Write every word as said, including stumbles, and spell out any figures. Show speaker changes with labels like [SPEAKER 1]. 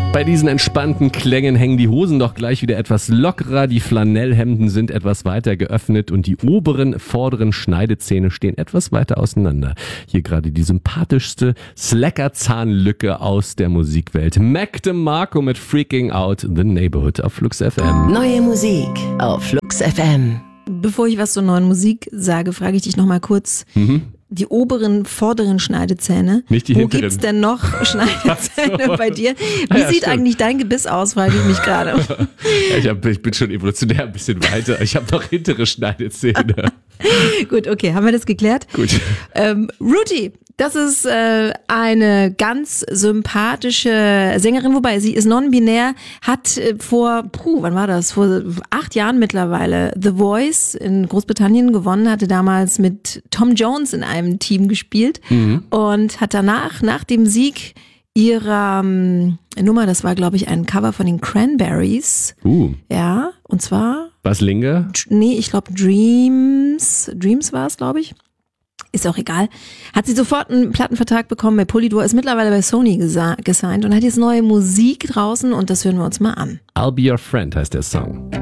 [SPEAKER 1] Bei diesen entspannten Klängen hängen die Hosen doch gleich wieder etwas lockerer, die Flanellhemden sind etwas weiter geöffnet und die oberen, vorderen Schneidezähne stehen etwas weiter auseinander. Hier gerade die sympathischste Slacker-Zahnlücke aus der Musikwelt. Mac DeMarco mit Freaking Out the Neighborhood auf Flux F M.
[SPEAKER 2] Neue Musik auf Flux F M.
[SPEAKER 3] Bevor ich was zur neuen Musik sage, frage ich dich noch mal kurz. Mhm. Die oberen, vorderen Schneidezähne.
[SPEAKER 1] Nicht die
[SPEAKER 3] Wo
[SPEAKER 1] hinteren.
[SPEAKER 3] Gibt's denn noch Schneidezähne
[SPEAKER 1] so.
[SPEAKER 3] bei dir? Wie
[SPEAKER 1] Ja,
[SPEAKER 3] sieht
[SPEAKER 1] stimmt.
[SPEAKER 3] eigentlich dein Gebiss aus, frage ich mich gerade.
[SPEAKER 1] Ja, ich, hab, ich bin schon evolutionär ein bisschen weiter. Ich habe noch hintere Schneidezähne.
[SPEAKER 3] Gut, okay, haben wir das geklärt?
[SPEAKER 1] Gut.
[SPEAKER 3] Ähm, Ruti, das ist äh, eine ganz sympathische Sängerin, wobei sie ist non-binär, hat äh, vor, puh, wann war das? Vor acht Jahren mittlerweile The Voice in Großbritannien gewonnen, hatte damals mit Tom Jones in einem Team gespielt mhm. und hat danach, nach dem Sieg ihrer ähm, Nummer, das war glaube ich ein Cover von den Cranberries,
[SPEAKER 1] Uh.
[SPEAKER 3] ja, und zwar
[SPEAKER 1] Was, Linge?
[SPEAKER 3] Nee, ich glaube Dreams. Dreams war es, glaube ich. Ist auch egal. Hat sie sofort einen Plattenvertrag bekommen bei Polydor, ist mittlerweile bei Sony gesa- gesigned und hat jetzt neue Musik draußen und das hören wir uns mal an.
[SPEAKER 1] I'll Be Your Friend heißt der Song.